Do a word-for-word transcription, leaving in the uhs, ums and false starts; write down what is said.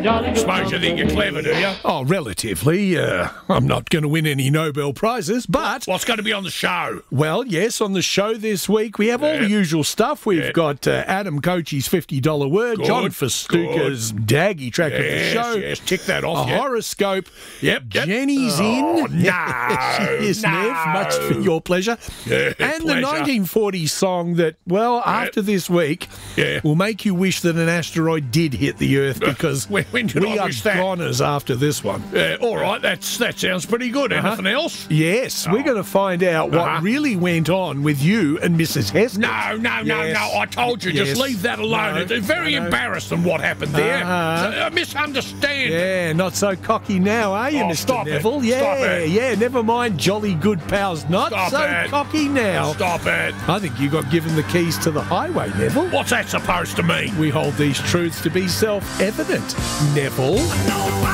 and jolly good Suppose you think you're clever, do you? Oh, relatively. Uh, I'm not going to win any Nobel Prizes, but... What's going to be on the show? Well, yes, on the show this week, we have all the usual stuff. We've Yeah. got uh, Adam Coachie's fifty dollar word, Good, John Festuca's Daggy track of the Yes, show, yes, tick that off, a yeah. horoscope. Yep, yep. Jenny's Oh, in. no, She is, no. Nev, much for your pleasure. Yeah, and the pleasure. nineteen forties song that, well, after this week, Yeah. will make you wish that an asteroid did hit the Earth, because When- when did we I are wish that? goners after this one. Yeah, all right, that's that sounds pretty good. Anything else? Yes, we're going to find out what Uh-huh. really went on with you and Missus Heskett. No, no, no, Yes. no. I told you, Yes. just leave that alone. No, It's very I know. embarrassed in what happened there. Uh-huh. So, uh, misunderstand. Yeah, not so cocky now, are you, Oh, Mister stop it. Neville? Yeah, Stop it. yeah, never mind jolly good pals, not Stop so it. cocky now. Stop it. I think you got given the keys to the highway, Neville. What's that supposed to mean? We hold these truths to be self-evident, Neville.